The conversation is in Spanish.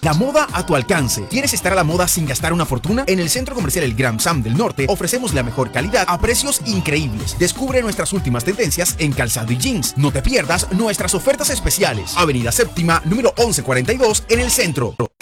La moda a tu alcance. ¿Quieres estar a la moda sin gastar una fortuna? En el Centro Comercial El Gran Sam del Norte ofrecemos la mejor calidad a precios increíbles. Descubre nuestras últimas tendencias en calzado y jeans. No te pierdas nuestras ofertas especiales. Avenida Séptima, número 1142, en el centro.